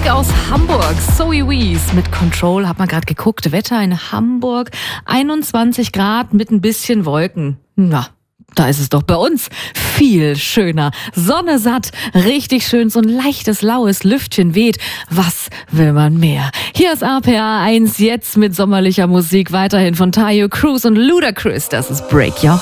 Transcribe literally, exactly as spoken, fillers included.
aus Hamburg, Zoe Wees mit Control, hat man gerade geguckt. Wetter in Hamburg, einundzwanzig Grad mit ein bisschen Wolken. Na, da ist es doch bei uns viel schöner. Sonne satt, richtig schön, so ein leichtes, laues Lüftchen weht. Was will man mehr? Hier ist R P R eins, jetzt mit sommerlicher Musik, weiterhin von Taio Cruz und Ludacris. Das ist Break Your Heart.